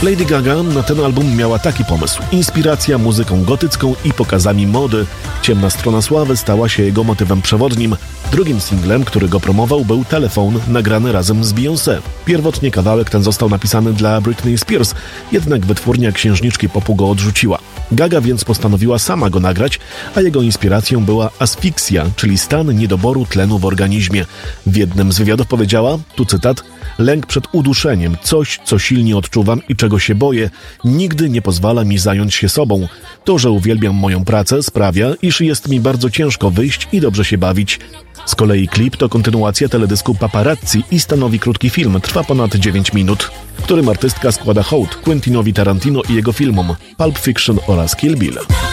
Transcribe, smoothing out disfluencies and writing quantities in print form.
Lady Gaga na ten album miała taki pomysł. Inspiracja muzyką gotycką i pokazami mody. Ciemna strona sławy stała się jego motywem przewodnim. Drugim singlem, który go promował, był Telefon, nagrany razem z Beyoncé. Pierwotnie kawałek ten został napisany dla Britney Spears, jednak wytwórnia księżniczki popu go odrzuciła. Gaga więc postanowiła sama go nagrać, a jego inspiracją była asfiksja, czyli stan niedoboru tlenu w organizmie. W jednym z wywiadów powiedziała, tu cytat, lęk przed uduszeniem, coś, co silnie odczuwam i czego się boję, nigdy nie pozwala mi zająć się sobą. To, że uwielbiam moją pracę, sprawia, iż jest mi bardzo ciężko wyjść i dobrze się bawić. Z kolei klip to kontynuacja teledysku Paparazzi i stanowi krótki film, trwa ponad 9 minut, w którym artystka składa hołd Quentinowi Tarantino i jego filmom Pulp Fiction oraz Kill Bill.